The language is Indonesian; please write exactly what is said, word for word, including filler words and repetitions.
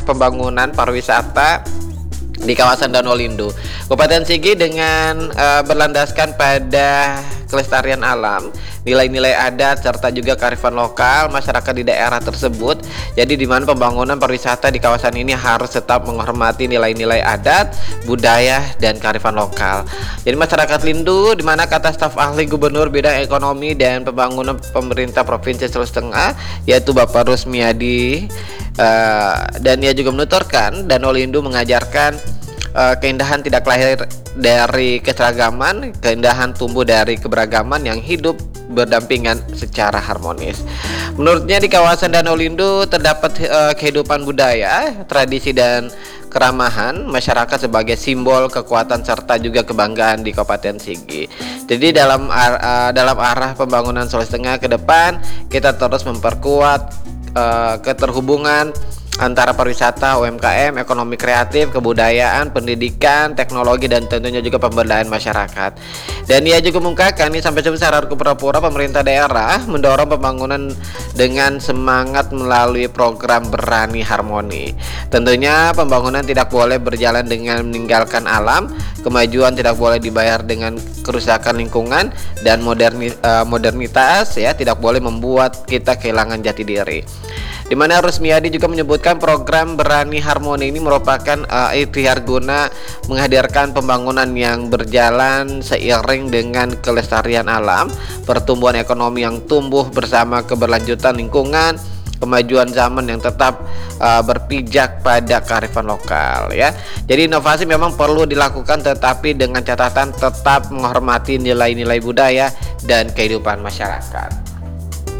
pembangunan pariwisata di kawasan Danau Lindu. Kabupaten Sigi dengan uh, berlandaskan pada kelestarian alam, nilai-nilai adat serta juga kearifan lokal masyarakat di daerah tersebut. Jadi di mana pembangunan pariwisata di kawasan ini harus tetap menghormati nilai-nilai adat, budaya dan kearifan lokal. Jadi masyarakat Lindu di mana kata staf ahli Gubernur Bidang Ekonomi dan Pembangunan Pemerintah Provinsi Sulawesi Tengah yaitu Bapak Rusmiadi, uh, dan ia juga menuturkan Danau Lindu mengajarkan Uh, keindahan tidak lahir dari keseragaman, keindahan tumbuh dari keberagaman yang hidup berdampingan secara harmonis. Menurutnya di kawasan Danau Lindu terdapat uh, kehidupan budaya, tradisi dan keramahan masyarakat sebagai simbol kekuatan serta juga kebanggaan di Kabupaten Sigi. Jadi dalam ar uh, dalam arah pembangunan Sulawesi Tengah ke depan kita terus memperkuat uh, keterhubungan antara pariwisata, U M K M, ekonomi kreatif, kebudayaan, pendidikan, teknologi, dan tentunya juga pemberdayaan masyarakat. Dan ia juga mengungkapkan ini sampai sebesar pura-pura pemerintah daerah mendorong pembangunan dengan semangat melalui program Berani Harmoni. Tentunya pembangunan tidak boleh berjalan dengan meninggalkan alam, kemajuan tidak boleh dibayar dengan kerusakan lingkungan, dan moderni, uh, modernitas ya tidak boleh membuat kita kehilangan jati diri. Di mana Rusmiadi juga menyebutkan program Berani Harmoni ini merupakan uh, ikhtiar guna menghadirkan pembangunan yang berjalan seiring dengan kelestarian alam, pertumbuhan ekonomi yang tumbuh bersama keberlanjutan lingkungan, kemajuan zaman yang tetap uh, berpijak pada kearifan lokal ya. Jadi inovasi memang perlu dilakukan tetapi dengan catatan tetap menghormati nilai-nilai budaya dan kehidupan masyarakat.